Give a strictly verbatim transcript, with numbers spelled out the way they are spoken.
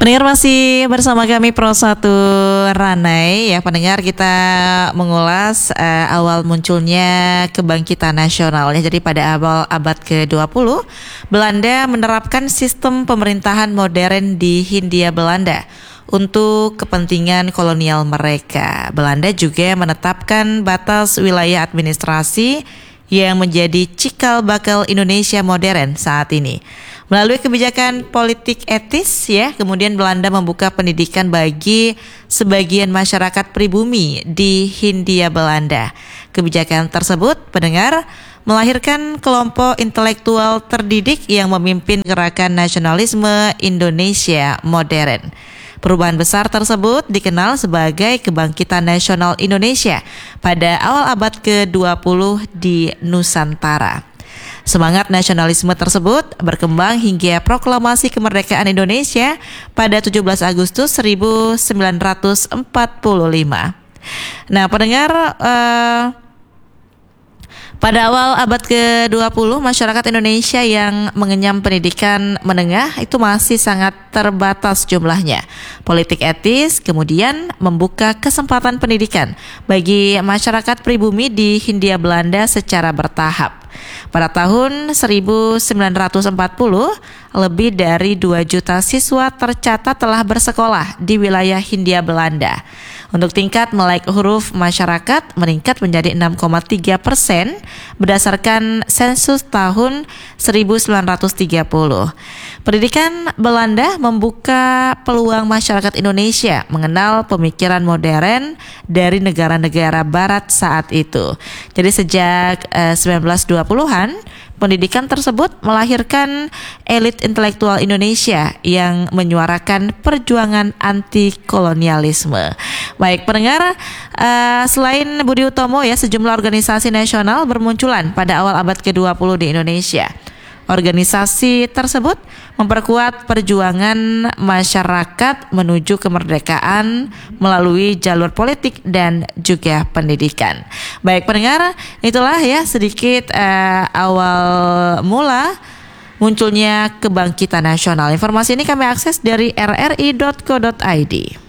Pendengar masih bersama kami Pro satu Ranai ya pendengar, kita mengulas uh, awal munculnya kebangkitan nasional ya. Jadi pada awal abad ke dua puluh Belanda menerapkan sistem pemerintahan modern di Hindia Belanda untuk kepentingan kolonial mereka. Belanda juga menetapkan batas wilayah administrasi yang menjadi cikal bakal Indonesia modern saat ini. Melalui kebijakan politik etis ya, kemudian Belanda membuka pendidikan bagi sebagian masyarakat pribumi di Hindia Belanda. Kebijakan tersebut, pendengar, melahirkan kelompok intelektual terdidik yang memimpin gerakan nasionalisme Indonesia modern. Perubahan besar tersebut dikenal sebagai Kebangkitan Nasional Indonesia pada awal abad ke dua puluh di Nusantara. Semangat nasionalisme tersebut berkembang hingga proklamasi kemerdekaan Indonesia pada tujuh belas Agustus seribu sembilan ratus empat puluh lima. Nah, pendengar, uh, pada awal abad ke dua puluh, masyarakat Indonesia yang mengenyam pendidikan menengah itu masih sangat terbatas jumlahnya. Politik etis kemudian membuka kesempatan pendidikan bagi masyarakat pribumi di Hindia Belanda secara bertahap. Pada tahun seribu sembilan ratus empat puluh, lebih dari dua juta siswa tercatat telah bersekolah di wilayah Hindia Belanda. Untuk tingkat melek huruf masyarakat meningkat menjadi enam koma tiga persen berdasarkan sensus tahun seribu sembilan ratus tiga puluh. Pendidikan Belanda membuka peluang masyarakat Indonesia mengenal pemikiran modern dari negara-negara barat saat itu. Jadi sejak eh, sembilan belas dua puluhan, pendidikan tersebut melahirkan elit intelektual Indonesia yang menyuarakan perjuangan anti kolonialisme. Baik pendengar, uh, selain Budi Utomo ya, sejumlah organisasi nasional bermunculan pada awal abad ke dua puluh di Indonesia. Organisasi tersebut memperkuat perjuangan masyarakat menuju kemerdekaan melalui jalur politik dan juga pendidikan. Baik pendengar, itulah ya sedikit uh, awal mula munculnya kebangkitan nasional. Informasi ini kami akses dari r r i dot co dot i d.